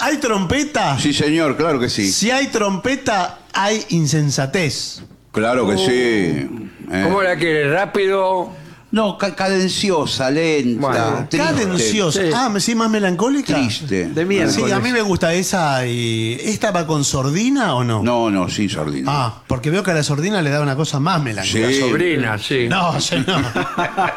¿Hay trompeta? Sí, señor, claro que sí. Si hay trompeta, hay insensatez. Claro que sí. ¿Cómo la quiere? ¿Rápido? No, cadenciosa, lenta, Bueno, triste. Cadenciosa. Sí. Ah, ¿sí, más melancólica? Triste. De mierda. Sí, a mí me gusta esa. Y ¿esta va con sordina o no? No, sin sordina. Ah, porque veo que a la sordina le da una cosa más melancólica. Sí. Sobrina, sí. No, señor.